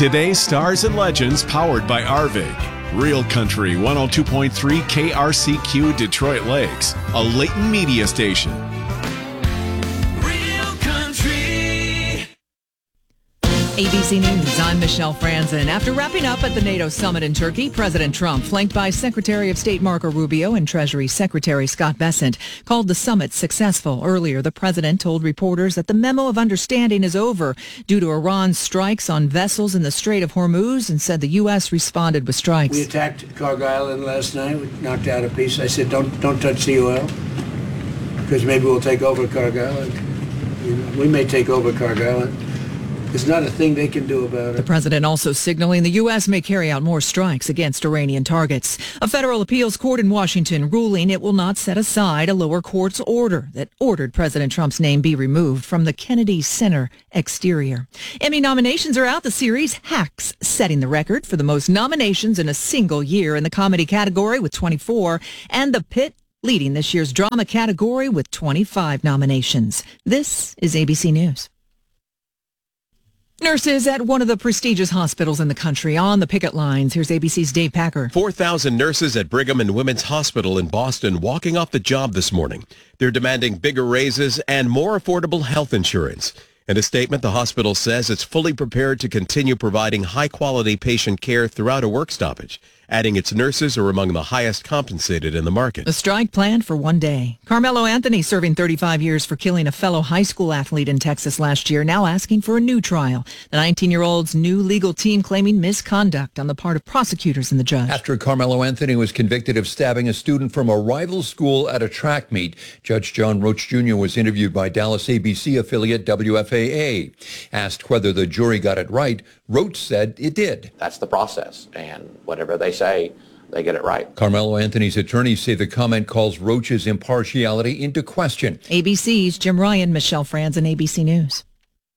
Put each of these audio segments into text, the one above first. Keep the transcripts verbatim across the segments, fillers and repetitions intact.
Today's Stars and Legends, powered by Arvig. Real Country one oh two point three K R C Q Detroit Lakes, a Leighton Media station. Real Country. A B C News, I'm Michelle Franzen. After wrapping up at the NATO summit in Turkey, President Trump, flanked by Secretary of State Marco Rubio and Treasury Secretary Scott Bessent, called the summit successful. Earlier, the president told reporters that the memo of understanding is over due to Iran's strikes on vessels in the Strait of Hormuz, and said the U S responded with strikes. We attacked Cargo Island last night. We knocked out a piece. I said, don't don't touch C O L, because maybe we'll take over Cargo Island. You know, we may take over Cargo Island. There's not a thing they can do about it. The president also signaling the U S may carry out more strikes against Iranian targets. A federal appeals court in Washington ruling it will not set aside a lower court's order that ordered President Trump's name be removed from the Kennedy Center exterior. Emmy nominations are out. The series Hacks setting the record for the most nominations in a single year in the comedy category with twenty-four, and The Pit leading this year's drama category with twenty-five nominations. This is A B C News. Nurses at one of the prestigious hospitals in the country on the picket lines. Here's A B C's Dave Packer. four thousand nurses at Brigham and Women's Hospital in Boston walking off the job this morning. They're demanding bigger raises and more affordable health insurance. In a statement, the hospital says it's fully prepared to continue providing high-quality patient care throughout a work stoppage, adding its nurses are among the highest compensated in the market. A strike planned for one day. Carmelo Anthony, serving thirty-five years for killing a fellow high school athlete in Texas last year, now asking for a new trial. The nineteen-year-old's new legal team claiming misconduct on the part of prosecutors and the judge. After Carmelo Anthony was convicted of stabbing a student from a rival school at a track meet, Judge John Roach Junior was interviewed by Dallas A B C affiliate W F A A. Asked whether the jury got it right, Roach said it did. That's the process, and whatever they say, they get it right. Carmelo Anthony's attorneys say the comment calls Roach's impartiality into question. A B C's Jim Ryan, Michelle Franzen, A B C News.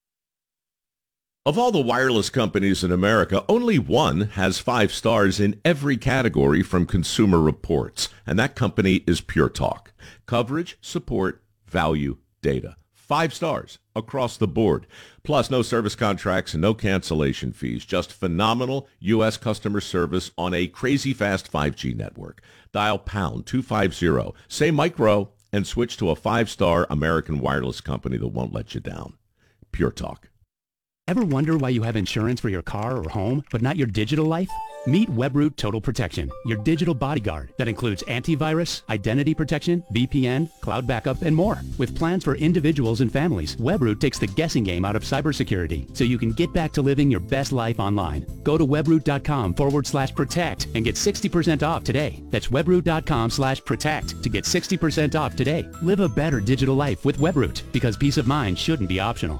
Of all the wireless companies in America, only one has five stars in every category from Consumer Reports, and that company is Pure Talk. Coverage, support, value, data. Five stars across the board. Plus, no service contracts and no cancellation fees. Just phenomenal U S customer service on a crazy fast five G network. Dial pound two fifty, say micro, and switch to a five-star American wireless company that won't let you down. Pure Talk. Ever wonder why you have insurance for your car or home, but not your digital life? Meet Webroot Total Protection, your digital bodyguard that includes antivirus, identity protection, V P N, cloud backup, and more. With plans for individuals and families, Webroot takes the guessing game out of cybersecurity so you can get back to living your best life online. Go to webroot.com forward slash protect and get sixty percent off today. That's webroot.com slash protect to get sixty percent off today. Live a better digital life with Webroot, because peace of mind shouldn't be optional.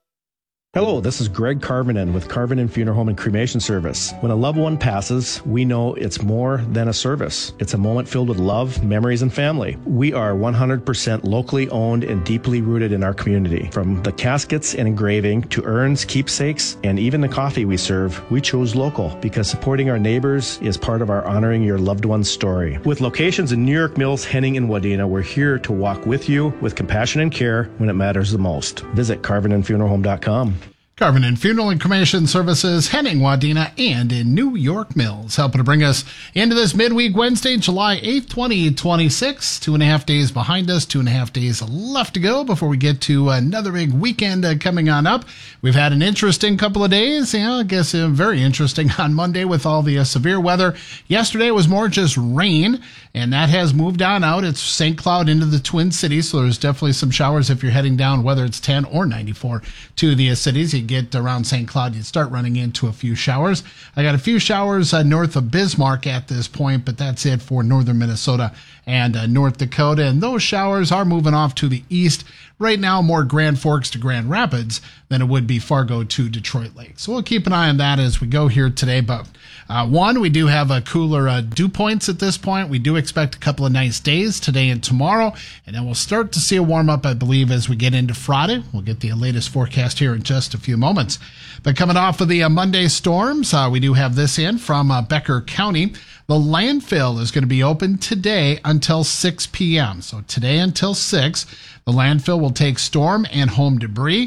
Hello, this is Greg Carvinen with Carvinen Funeral Home and Cremation Service. When a loved one passes, we know it's more than a service. It's a moment filled with love, memories, and family. We are one hundred percent locally owned and deeply rooted in our community. From the caskets and engraving to urns, keepsakes, and even the coffee we serve, we chose local because supporting our neighbors is part of our honoring your loved one's story. With locations in New York Mills, Henning, and Wadena, we're here to walk with you with compassion and care when it matters the most. Visit carvinen funeral home dot com. Carvinen Funeral and Cremation Services, Henning, Wadena, and in New York Mills, helping to bring us into this midweek Wednesday, July eighth, twenty twenty-six. Two and a half days behind us, two and a half days left to go before we get to another big weekend uh, coming on up. We've had an interesting couple of days. Yeah, I guess uh, very interesting on Monday with all the uh, severe weather. Yesterday was more just rain, and that has moved on out. It's Saint Cloud into the Twin Cities, so there's definitely some showers if you're heading down, whether it's ten or ninety-four to the uh, cities. You get around Saint Cloud, you'd start running into a few showers. I got a few showers uh, north of Bismarck at this point, but that's it for northern Minnesota and uh, North Dakota. And those showers are moving off to the east. Right now, more Grand Forks to Grand Rapids than it would be Fargo to Detroit Lake. So we'll keep an eye on that as we go here today. But uh, one, we do have a cooler uh, dew points at this point. We do expect a couple of nice days today and tomorrow. And then we'll start to see a warm up, I believe, as we get into Friday. We'll get the latest forecast here in just a few moments. But coming off of the uh, Monday storms, uh, we do have this in from uh, Becker County. The landfill is going to be open today until six p.m. So today until six, the landfill will take storm and home debris.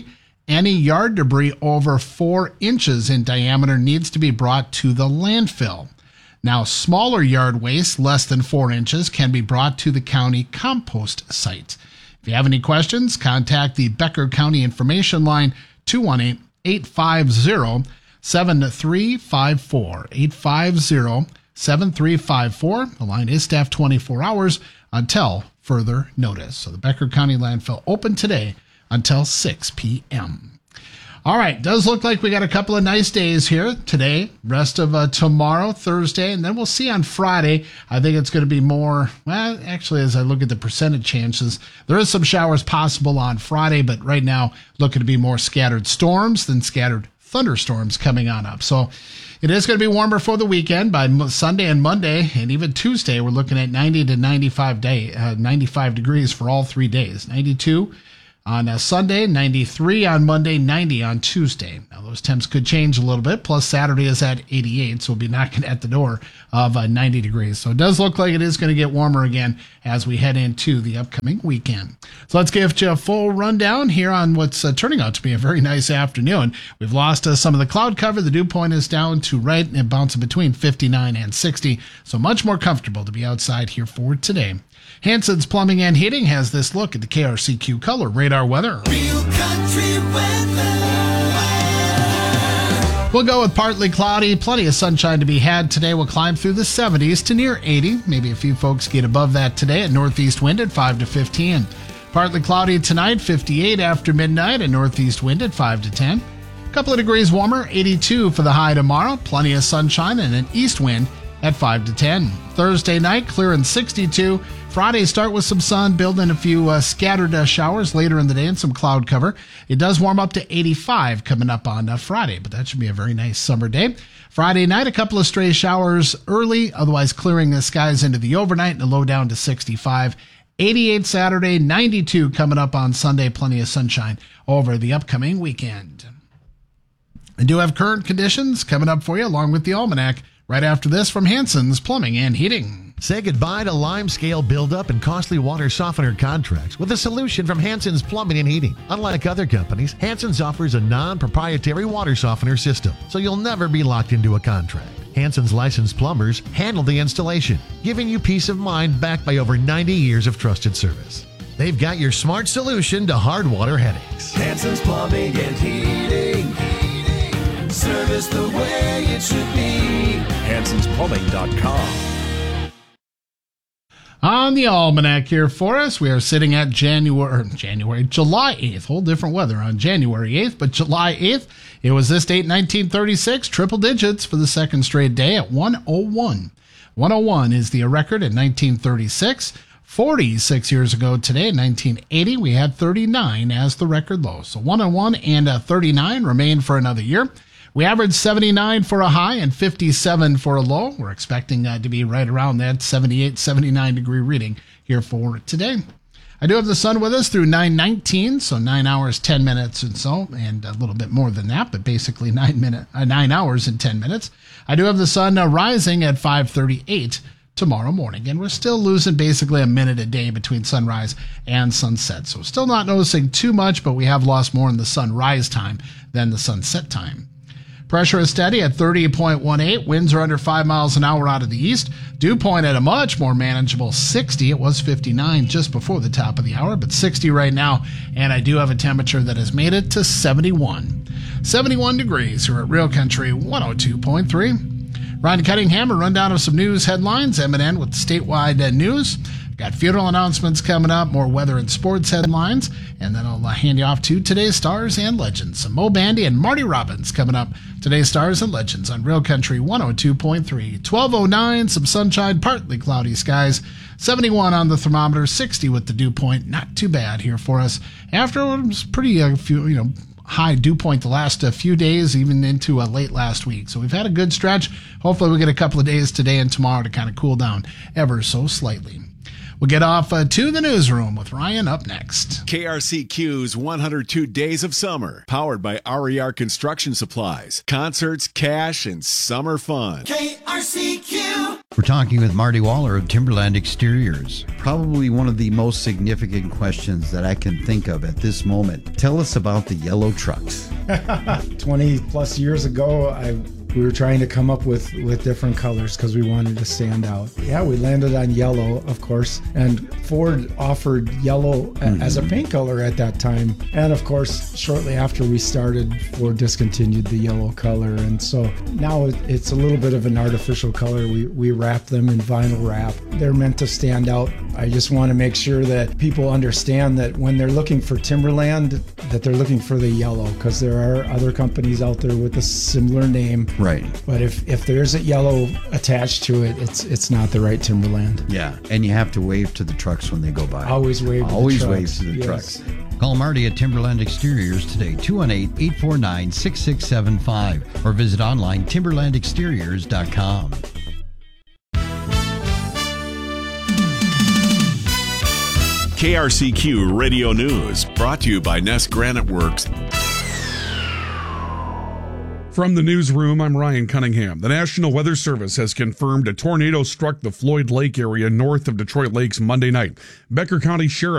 Any yard debris over four inches in diameter needs to be brought to the landfill. Now, smaller yard waste, less than four inches, can be brought to the county compost site. If you have any questions, contact the Becker County Information Line, two one eight, eight five zero, seven three five four, eight five zero, seven three five four. The line is staffed twenty-four hours until further notice. So the Becker County landfill open today until six p.m. All right, does look like we got a couple of nice days here today, rest of uh, tomorrow, Thursday, and then we'll see on Friday. I think it's going to be more, well, actually, as I look at the percentage chances, there is some showers possible on Friday, but right now looking to be more scattered storms than scattered thunderstorms coming on up. So it is going to be warmer for the weekend. By Sunday and Monday and even Tuesday, we're looking at ninety to ninety-five day, uh, ninety-five degrees for all three days. ninety-two on uh, Sunday, ninety-three on Monday, ninety on Tuesday. Now, those temps could change a little bit. Plus, Saturday is at eighty-eight, so we'll be knocking at the door of uh, ninety degrees. So it does look like it is going to get warmer again as we head into the upcoming weekend. So let's give you a full rundown here on what's uh, turning out to be a very nice afternoon. We've lost uh, some of the cloud cover. The dew point is down to right and bouncing between fifty-nine and sixty, so much more comfortable to be outside here for today. Hanson's Plumbing and Heating has this look at the K R C Q Color Radar weather. Real country weather. We'll go with partly cloudy, plenty of sunshine to be had today. We'll climb through the seventies to near eighty. Maybe a few folks get above that today at northeast wind at five to fifteen. Partly cloudy tonight, fifty-eight after midnight, and northeast wind at five to ten. A couple of degrees warmer, eighty-two for the high tomorrow. Plenty of sunshine and an east wind at five to ten. Thursday night, clear and sixty-two. Friday, start with some sun, build in a few uh, scattered uh, showers later in the day and some cloud cover. It does warm up to eighty-five coming up on uh, Friday, but that should be a very nice summer day. Friday night, a couple of stray showers early, otherwise clearing the skies into the overnight and a low down to sixty-five. eighty-eight Saturday, ninety-two coming up on Sunday. Plenty of sunshine over the upcoming weekend. I do have current conditions coming up for you along with the almanac right after this from Hanson's Plumbing and Heating. Say goodbye to limescale buildup and costly water softener contracts with a solution from Hanson's Plumbing and Heating. Unlike other companies, Hanson's offers a non-proprietary water softener system, so you'll never be locked into a contract. Hanson's licensed plumbers handle the installation, giving you peace of mind backed by over ninety years of trusted service. They've got your smart solution to hard water headaches. Hanson's Plumbing and Heating. Heating. Service the way it should be. Hansons Plumbing dot com. On the almanac here for us, we are sitting at January, January, July eighth. Whole different weather on January eighth, but July eighth, it was this date, nineteen thirty-six, triple digits for the second straight day at one oh one. one oh one is the record in nineteen thirty-six. forty-six years ago today, in nineteen eighty, we had thirty-nine as the record low. So one oh one and uh, thirty-nine remain for another year. We averaged seventy-nine for a high and fifty-seven for a low. We're expecting uh, to be right around that seventy-eight, seventy-nine degree reading here for today. I do have the sun with us through nine nineteen, so nine hours, ten minutes and so, and a little bit more than that, but basically nine minute, uh, nine hours and ten minutes. I do have the sun uh, rising at five thirty-eight tomorrow morning, and we're still losing basically a minute a day between sunrise and sunset. So still not noticing too much, but we have lost more in the sunrise time than the sunset time. Pressure is steady at thirty point one eight. Winds are under five miles an hour out of the east. Dew point at a much more manageable sixty. It was fifty-nine just before the top of the hour, but sixty right now. And I do have a temperature that has made it to seventy-one. seventy-one degrees here at Real Country one oh two point three. Ryan Cunningham, a rundown of some news headlines. M and N with statewide uh, news. Got funeral announcements coming up, more weather and sports headlines, and then I'll uh, hand you off to today's Stars and Legends. Some Mo Bandy and Marty Robbins coming up. Today's Stars and Legends on Real Country one oh two point three. twelve oh nine, some sunshine, partly cloudy skies. seventy-one on the thermometer, sixty with the dew point. Not too bad here for us. After it was pretty, uh, few, you know, high dew point the last uh, few days, even into uh, late last week. So we've had a good stretch. Hopefully we get a couple of days today and tomorrow to kind of cool down ever so slightly. We'll get off uh, to the newsroom with Ryan up next. K R C Q's one hundred two Days of Summer, powered by R E R Construction Supplies. Concerts, cash, and summer fun. K R C Q. We're talking with Marty Waller of Timberland Exteriors. Probably one of the most significant questions that I can think of at this moment. Tell us about the yellow trucks. twenty plus years ago, I we were trying to come up with, with different colors because we wanted to stand out. Yeah, we landed on yellow, of course, and Ford offered yellow mm-hmm. as a paint color at that time. And of course, shortly after we started, Ford discontinued the yellow color. And so now it's a little bit of an artificial color. We, we wrap them in vinyl wrap. They're meant to stand out. I just want to make sure that people understand that when they're looking for Timberland, that they're looking for the yellow, because there are other companies out there with a similar name. Right. But if, if there isn't yellow attached to it, it's it's not the right Timberland. Yeah, and you have to wave to the trucks when they go by. Always wave to Always the trucks. wave to the Yes. trucks. Call Marty at Timberland Exteriors today, two one eight, eight four nine, six six seven five, or visit online timberland exteriors dot com. K R C Q Radio News, brought to you by Nest Granite Works. From the newsroom, I'm Ryan Cunningham. The National Weather Service has confirmed a tornado struck the Floyd Lake area north of Detroit Lakes Monday night. Becker County Sheriff